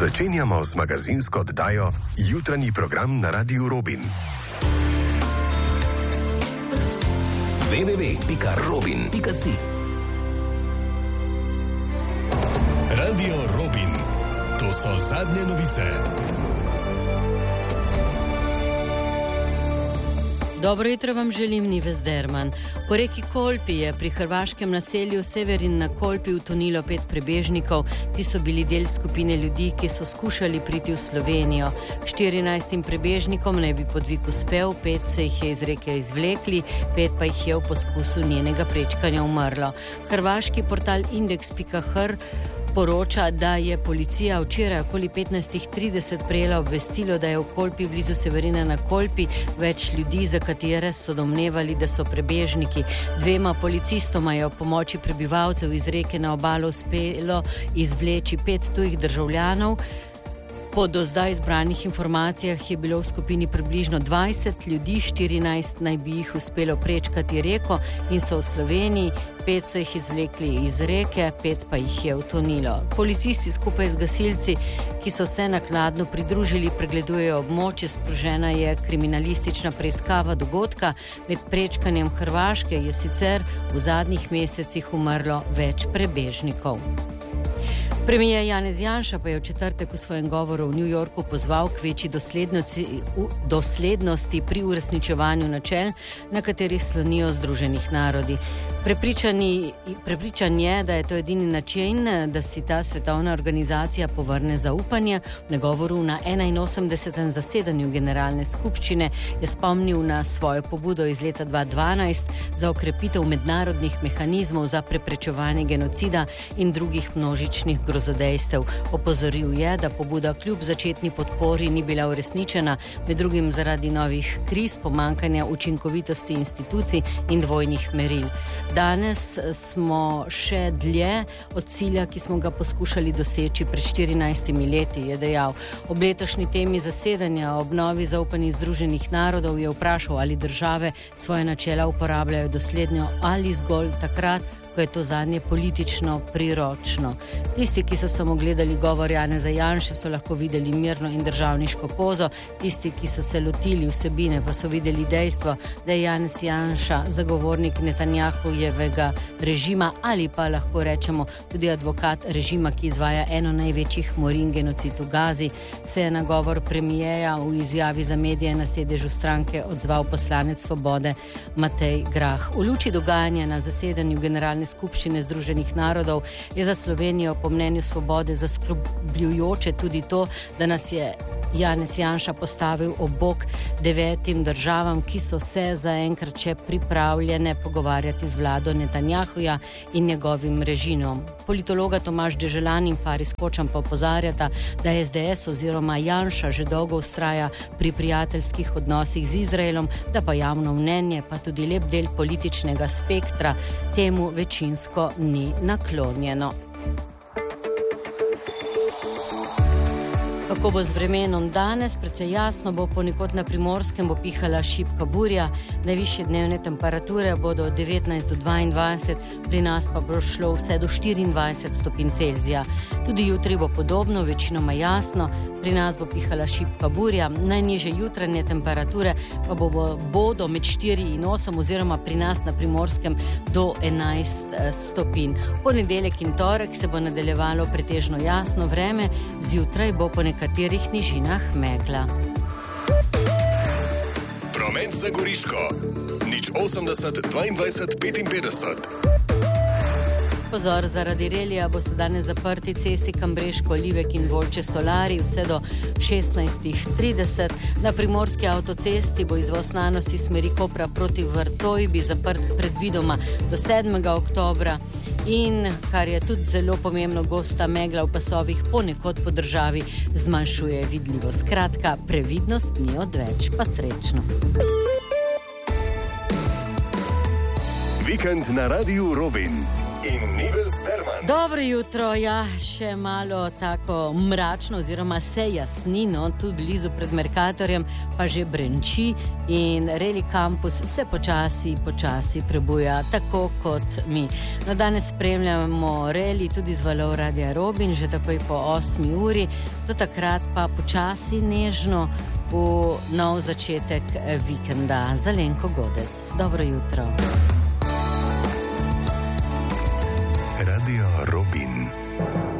Začenjamo z magazinsko oddajo Jutranji program na Radiu Robin. www.robin.si Radio Robin. To so zadnje novice. Dobro jutro vam želim, Nives Derman. Po reki Kolpi je pri hrvaškem naselju Severin na Kolpi utonilo 5 prebežnikov. Ti so bili del skupine ljudi, ki so skušali priti v Slovenijo. 14 prebežnikom naj bi podvig uspel, 5 se jih je iz reke izvlekli, 5 pa jih je v poskusu njenega prečkanja umrlo. Hrvaški portal Index.hr poroča, da je policija včeraj okoli 15:30 prejela obvestilo, da je v Kolpi blizu Severina na Kolpi več ljudi, za katere so domnevali, da so prebežniki. 2 policistoma je ob pomoči prebivalcev iz reke na obalo uspelo izvleči 5 tujih državljanov. Po do zdaj zbranih informacijah je bilo v skupini približno 20 ljudi, 14 naj bi jih uspelo prečkati reko in so v Sloveniji, 5 so jih izvlekli iz reke, 5 pa jih je utonilo. Policisti skupaj z gasilci, ki so se naknadno pridružili, pregledujejo območje, sprožena je kriminalistična preiskava dogodka. Med prečkanjem Hrvaške je sicer v zadnjih mesecih umrlo več prebežnikov. Premijer Janez Janša pa je v četrtek v svojem govoru v New Yorku pozval k večji doslednosti pri uresničevanju načel, na katerih slonijo Združenih narodi. Prepričan je, da je to edini način, da si ta svetovna organizacija povrne zaupanje. V govoru na 81. zasedanju Generalne skupščine je spomnil na svojo pobudo iz leta 2012 za okrepitev mednarodnih mehanizmov za preprečevanje genocida in drugih množičnih grozodejstev. Opozoril je, da pobuda kljub začetni podpori ni bila uresničena, med drugim zaradi novih kriz, pomanjkanja učinkovitosti institucij in dvojnih meril. Danes smo še dlje od cilja, ki smo ga poskušali doseči pred 14 leti, je dejal. Ob letošnji temi zasedanja o obnovi zaupanja Združenih narodov je vprašal, ali države svoje načela uporabljajo dosledno ali zgolj takrat, ko je to zanje politično priročno. Tisti, ki so samo gledali govor Janeza Janše, so lahko videli mirno in državniško pozo, tisti, ki so se lotili vsebine, pa so videli dejstvo, da je Janez Janša zagovornik Netanjahujevega režima ali pa lahko rečemo tudi advokat režima, ki izvaja eno največjih morin genocid v Gazi. Se je na govor premijeja v izjavi za medije na sedežu stranke odzval poslanec Svobode Matej Grah. V luči dogajanja na zasedanju Generalne skupščine Združenih narodov je za Slovenijo po mnenju Svobode zaskrbljujoče tudi to, da nas je Janez Janša postavil ob bok 9 državam, ki so se zaenkrat še pripravljene pogovarjati z vlado Netanjahuja in njegovim režimom. Politologa Tomaž Deželan in Faris Kočan pa opozarjata, da SDS oziroma Janša že dolgo vztraja pri prijateljskih odnosih z Izraelom, da pa javno mnenje, pa tudi lep del političnega spektra temu večinsko ni naklonjeno. Kako bo z vremenom danes? Precej jasno bo, ponekod na Primorskem bo pihala šibka burja, najvišje dnevne temperature bodo od 19 do 22, pri nas pa bo šlo vse do 24 stopinj Celzija. Tudi jutri bo podobno, večinoma jasno, pri nas bo pihala šibka burja, najnižje jutranje temperature pa bodo med 4 in 8 oziroma pri nas na Primorskem do 11 stopinj. Ponedeljek in torek se bo nadaljevalo pretežno jasno vreme, zjutraj bo po nekaterih nižinah megla. Promet za Goriško 080 22 55. Pozor, zaradi relija boste danes zaprti cesti Kambreško, Livek in Volče Solari vse do 16:30. Na Primorski avtocesti bo izvoz Nanos iz smeri Kopra proti Vrtojbi zaprt predvidoma do 7. oktobra. In, kar je tudi zelo pomembno, gosta megla v pasovih ponekod po državi zmanjšuje vidljivost. Skratka, previdnost ni odveč, pa srečno. Vikend na Radiu Robin. in Nives Derman. Dobro jutro, ja, še malo tako mračno, oziroma se jasnino, tudi blizu pred Mercatorjem, pa že brenči in Reli Campus se počasi prebuja, tako kot mi. No, danes spremljamo Reli tudi z valov Radia Robin, že takoj po 8 uri, do takrat pa počasi nežno v nov začetek vikenda. Zelenko Godec, dobro jutro. Radio Robin.